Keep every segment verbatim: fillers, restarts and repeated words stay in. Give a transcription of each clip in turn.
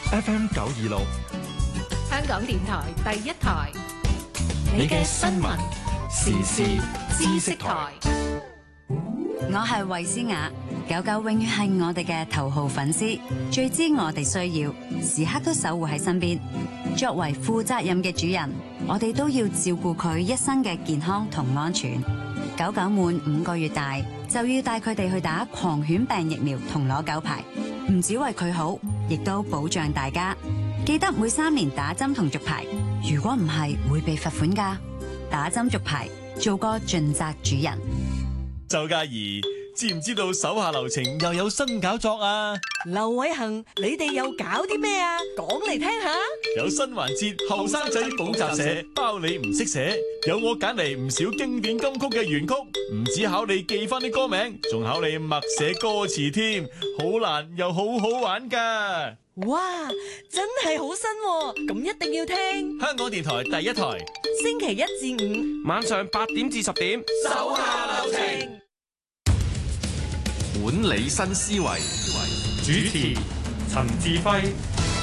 F M 九二六， 香港電台第一台， 你嘅新聞時事知識台。 我係衛詩雅，狗狗永遠係我哋嘅頭號粉絲，最知我哋需要，時刻都守護喺身邊。作為負責任嘅主人，我哋都要照顧佢一生嘅健康同安全。狗狗滿五個月大，就要帶佢哋去打狂犬病疫苗同攞狗牌，唔只為佢好，亦都保障大家。記得每三年打針同續牌，如果唔係會被罰款㗎。打針續牌，做個盡責主人。 周嘉怡，知唔知道手下留情又有新搞作啊？ 劉偉恒，你哋又搞啲咩啊？講嚟聽下。 有新環節，後生仔補習社，包你唔識寫，有我揀嚟唔少經典金曲嘅原曲，唔止考你記翻啲歌名，仲考你默寫歌詞添，好難又好好玩噶。 哇，真係好新喎，咁一定要聽。 香港電台第一台， 星期一至五晚上八點至十點， 手下留情。 管理新思維，主持陳志輝。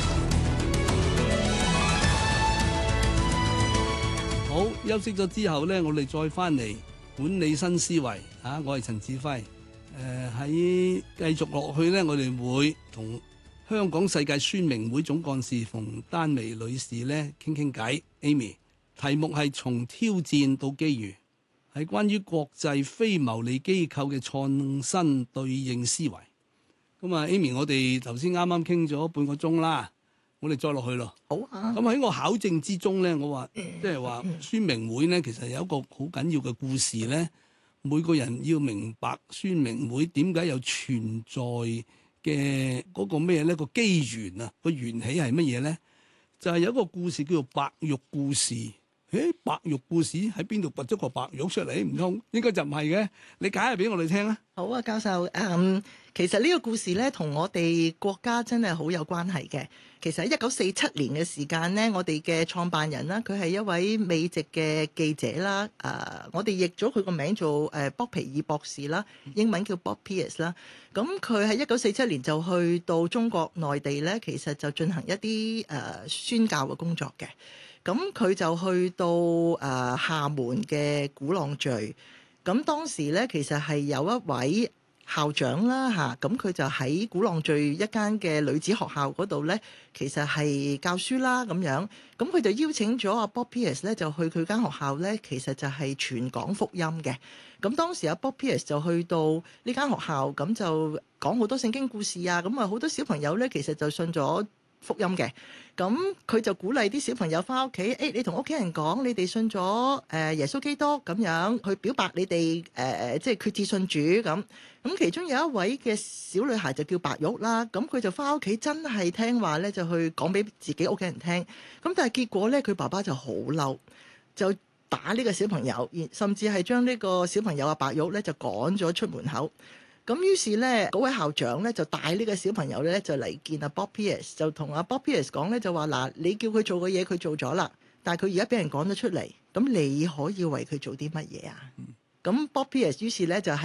好，休息咗之後呢，我哋再翻嚟管理新思維啊！我係陳志輝。誒、呃，喺繼續落去呢，我哋會同香港世界宣明會總幹事馮丹薇女士呢傾傾偈。Amy， 題目係從挑戰到機遇。係關於國際非牟利機構嘅創新對應思維。咁啊 ，Amy， 我哋頭先啱啱傾咗半個鐘啦，我哋再落去咯。 好啊。 咁喺我考證之中咧，我話即係話宣明會咧，其實有一個好緊要嘅故事咧。每個人要明白宣明會點解有存在嘅嗰個咩咧？個機緣啊，個緣起係乜嘢咧？就係、是、有一個故事叫做白玉故事。誒，白玉故事喺邊度拔咗個白玉出嚟？唔通應該就唔係嘅？你解下俾我哋聽啊！ 好啊，教授。嗯，其實呢個故事咧，同我哋國家真係好有關係嘅。其實喺一九四七年嘅時間呢，我哋嘅創辦人啦，佢係一位美籍嘅記者啦。誒、呃，我哋譯咗佢個名做誒博皮爾博士啦，英文叫 Bob Pierce 啦。咁佢喺一九四七年就去到中國內地咧，其實就進行一啲誒、呃、宣教嘅工作嘅。咁佢就去到誒、呃、廈門嘅鼓浪嶼，咁當時咧其實係有一位校長啦嚇，咁佢就喺鼓浪嶼一間嘅女子學校嗰度咧，其實係教書啦咁樣，咁佢就邀請咗阿 Bob Pierce 咧，就去佢間學校咧，其實就係傳講福音嘅。咁當時阿 Bob Pierce 就去到呢間學校，咁就講好多聖經故事啊，咁啊好多小朋友咧，其實就信咗福音嘅。咁佢就鼓勵啲小朋友翻屋企，誒、哎、你同屋企人講，你哋信咗誒耶穌基督咁樣，去表白你哋誒、呃、即係決志信主咁。咁其中有一位嘅小女孩就叫白玉啦，咁佢就翻屋企真係聽話咧，就去講俾自己屋企人聽。咁但係結果咧，佢爸爸就好嬲，就打呢個小朋友，甚至係將呢個小朋友阿白玉咧就趕咗出門口。咁於是咧，嗰位校長咧就帶呢個小朋友咧就嚟見阿 Bob Pierce，就同阿 Bob Pierce 講咧就話嗱，你叫佢做嘅嘢佢做咗啦，但係佢而家俾人趕咗出嚟，咁你可以為佢做啲乜嘢啊？咁 Bob Pierce 於是咧就係、是。